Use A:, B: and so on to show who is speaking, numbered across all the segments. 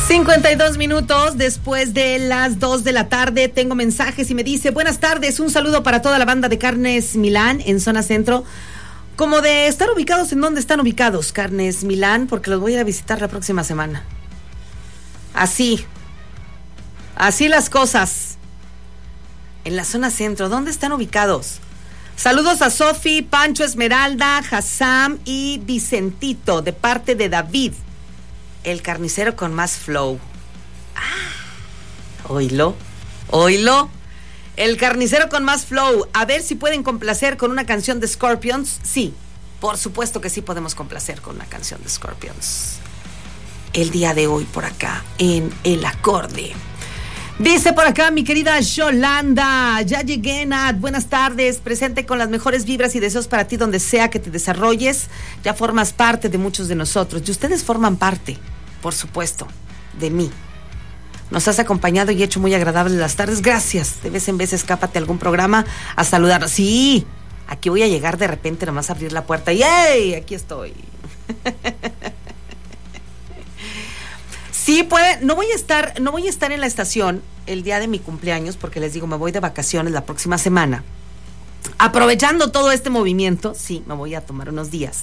A: 52 minutos después de las 2 de la tarde. Tengo mensajes y me dice: buenas tardes, un saludo para toda la banda de Carnes Milán en zona centro. Como de estar ubicados, ¿en dónde están ubicados Carnes Milán? Porque los voy a ir a visitar la próxima semana. Así las cosas. En la zona centro, ¿dónde están ubicados? Saludos a Sofi, Pancho, Esmeralda, Hassam y Vicentito, de parte de David, el carnicero con más flow. Oílo. El carnicero con más flow. A ver si pueden complacer con una canción de Scorpions. Sí, por supuesto que sí podemos complacer con una canción de Scorpions. El día de hoy por acá, en El Acorde. Dice por acá mi querida Yolanda: ya llegué, Nat, buenas tardes, presente con las mejores vibras y deseos para ti donde sea que te desarrolles. Ya formas parte de muchos de nosotros y ustedes forman parte, por supuesto, de mí. Nos has acompañado y hecho muy agradables las tardes. Gracias. De vez en vez escápate a algún programa a saludar. Sí, aquí voy a llegar de repente, nomás a abrir la puerta y ¡hey! Aquí estoy. Sí, no voy a estar en la estación el día de mi cumpleaños, porque les digo, me voy de vacaciones la próxima semana. Aprovechando todo este movimiento, sí, me voy a tomar unos días.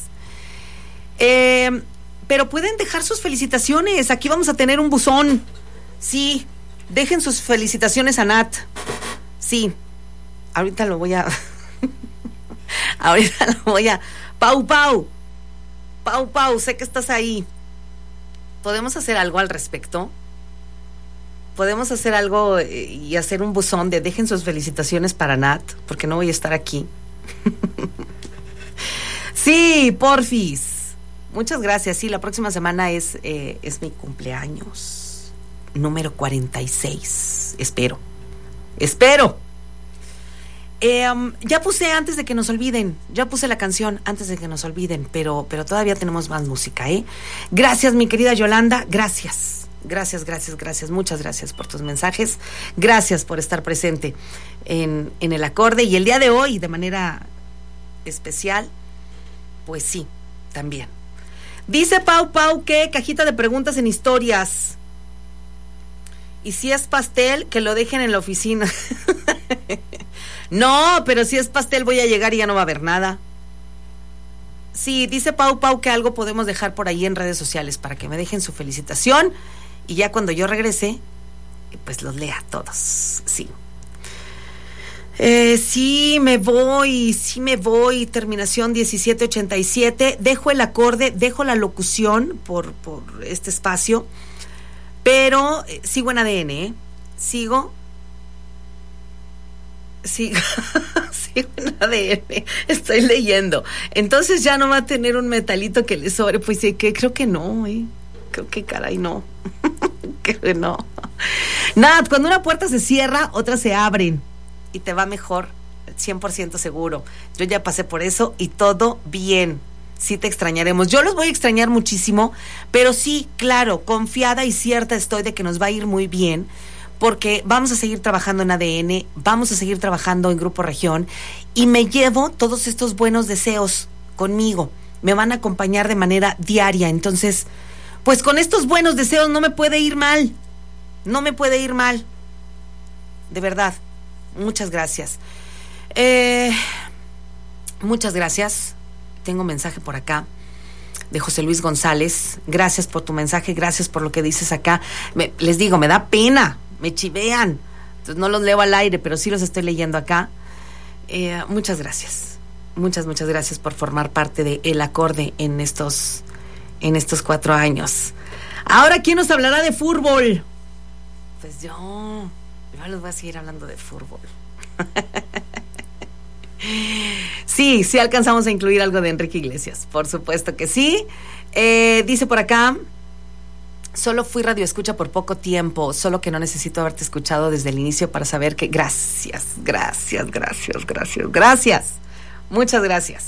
A: Pero pueden dejar sus felicitaciones. Aquí vamos a tener un buzón. Sí, dejen sus felicitaciones a Nat. Sí, ahorita lo voy a... Pau, sé que estás ahí. ¿Podemos hacer algo al respecto? ¿Podemos hacer algo y hacer un buzón de dejen sus felicitaciones para Nat? Porque no voy a estar aquí. Sí, porfis. Muchas gracias. Sí, la próxima semana es mi cumpleaños. Número 46. Espero. Ya puse antes de que nos olviden. Ya puse la canción antes de que nos olviden. Pero todavía tenemos más música, ¿eh? Gracias, mi querida Yolanda. Gracias. Muchas gracias por tus mensajes. Gracias por estar presente en El Acorde. Y el día de hoy, de manera especial, pues sí, también. Dice Pau que cajita de preguntas en historias. Y si es pastel, que lo dejen en la oficina. No, pero si es pastel voy a llegar y ya no va a haber nada. Sí, dice Pau que algo podemos dejar por ahí en redes sociales para que me dejen su felicitación y ya cuando yo regrese, pues los lea todos. Sí. Sí me voy, terminación 1787. Dejo el acorde, dejo la locución por este espacio, pero sigo en ADN, ¿eh? Sigo en ADN, estoy leyendo. Entonces ya no va a tener un metalito que le sobre. Pues sí, que creo que no, creo que caray no. Creo que no. Nada, cuando una puerta se cierra, otras se abren y te va mejor, 100% seguro. Yo ya pasé por eso y todo bien. Sí te extrañaremos. Yo los voy a extrañar muchísimo, pero sí, claro, confiada y cierta estoy de que nos va a ir muy bien, porque vamos a seguir trabajando en ADN, vamos a seguir trabajando en Grupo Región y me llevo todos estos buenos deseos conmigo. Me van a acompañar de manera diaria. Entonces, pues con estos buenos deseos no me puede ir mal. De verdad. Muchas gracias. Muchas gracias. Tengo un mensaje por acá de José Luis González. Gracias por tu mensaje, gracias por lo que dices acá. Les digo, me da pena, me chivean. Entonces no los leo al aire, pero sí los estoy leyendo acá. Muchas gracias. Muchas gracias por formar parte de El Acorde en estos 4 años. Ahora, ¿quién nos hablará de fútbol? Pues yo les voy a seguir hablando de fútbol. Sí alcanzamos a incluir algo de Enrique Iglesias, por supuesto que sí. Dice por acá: solo fui radioescucha por poco tiempo, solo que no necesito haberte escuchado desde el inicio para saber que... Gracias. Muchas gracias.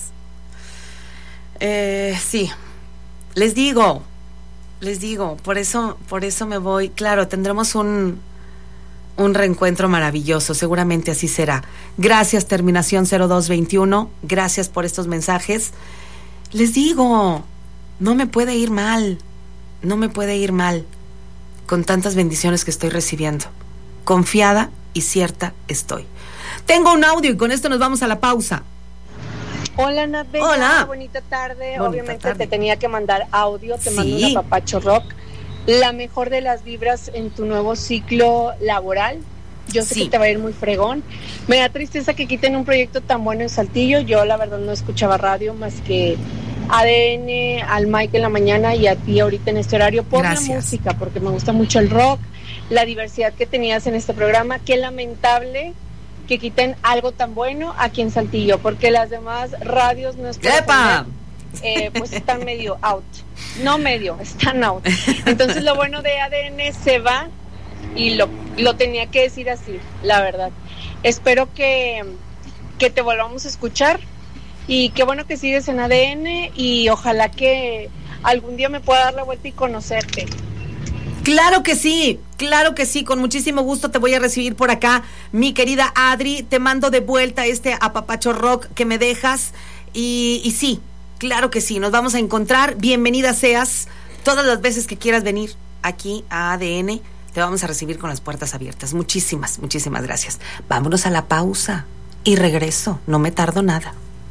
A: Sí, les digo, por eso me voy. Claro, tendremos un reencuentro maravilloso, seguramente así será. Gracias, terminación 0221, gracias por estos mensajes. Les digo, no me puede ir mal. con tantas bendiciones que estoy recibiendo. Confiada y cierta estoy. Tengo un audio y con esto nos vamos a la pausa.
B: Hola, Nat Bella.
A: Hola.
B: Bonita tarde.
A: Bonita
B: Obviamente
A: tarde.
B: te tenía que mandar audio. Te mando
A: Sí.
B: un apapacho rock. La mejor de las vibras en tu nuevo ciclo laboral. Yo sé
A: Sí.
B: que te va a ir muy fregón. Me da tristeza que quiten un proyecto tan bueno en Saltillo. Yo la verdad no escuchaba radio más que ADN, al Mike en la mañana y a ti ahorita en este horario por
A: Gracias.
B: la música, porque me gusta mucho el rock, la diversidad que tenías en este programa. Qué lamentable que quiten algo tan bueno aquí en Saltillo, porque las demás radios no están
A: ¡Epa!
B: pues están medio out. No medio, están out. Entonces lo bueno de ADN se va y lo tenía que decir así, la verdad. Espero que te volvamos a escuchar y qué bueno que sigues en ADN y ojalá que algún día me pueda dar la vuelta y conocerte.
A: Claro que sí, con muchísimo gusto te voy a recibir por acá, mi querida Adri, te mando de vuelta este apapacho rock que me dejas y sí, claro que sí, nos vamos a encontrar, bienvenida seas, todas las veces que quieras venir aquí a ADN, te vamos a recibir con las puertas abiertas, muchísimas gracias. Vámonos a la pausa y regreso, no me tardo nada.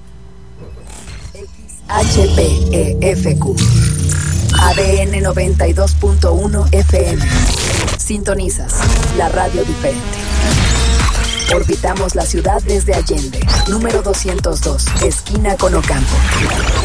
C: HPEFQ ADN 92.1 FM. Sintonizas la radio diferente. Orbitamos la ciudad desde Allende, número 202, esquina con Ocampo.